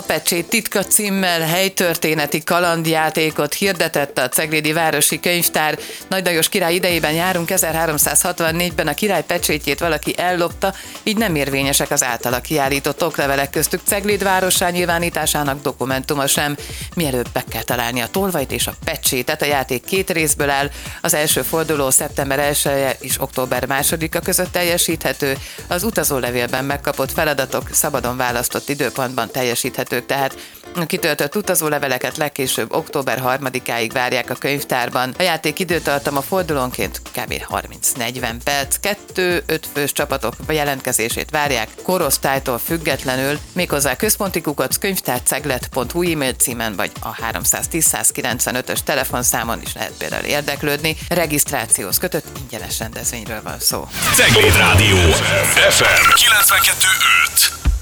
Pecsét titka címmel helytörténeti kalandjátékot hirdetett a Ceglédi Városi Könyvtár. Nagy Lajos király idejében járunk, 1364-ben a király pecsétjét valaki ellopta, így nem érvényesek az általa kiállított oklevelek, köztük Cegléd várossá nyilvánításának dokumentuma sem. Mielőbb be kell találni a tolvajt és a pecsétet. A játék 2 részből áll. Az első forduló szeptember 1-e és október 2-a között teljesíthető. Az utazólevélben megkapott feladatok szabadon választott időpontban teljesíthetők, tehát a kitöltött utazóleveleket legkésőbb október 3-áig várják a könyvtárban. A játék időtartama fordulónként kb. 30-40 perc. 2-5 fős csapatok jelentkezését várják korosztálytól függetlenül, méghozzá központi kukac könyvtárceglet.hu e-mail címen vagy a 310-195-ös telefonszámon is lehet például érdeklődni. Regisztrációhoz kötött ingyenes rendezvényről van szó. Cegléd Rádió FM 92.5.